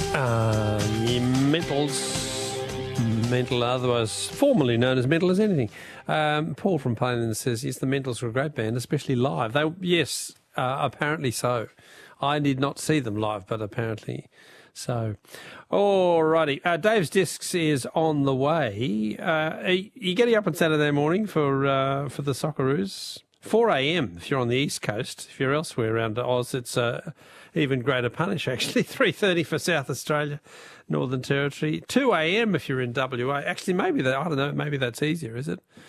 Mental, otherwise formerly known as Mental as Anything. Paul from Plainlands says, yes, the Mentals were a great band, especially live. Yes, apparently so. I did not see them live, but apparently so. Alrighty. Dave's Discs is on the way. Are you getting up on Saturday morning for the Socceroos? 4 a.m. if you're on the East Coast. If you're elsewhere around Oz, it's even greater punish, actually. 3:30 for South Australia, Northern Territory. 2 a.m. if you're in WA. Actually, maybe that's easier, is it?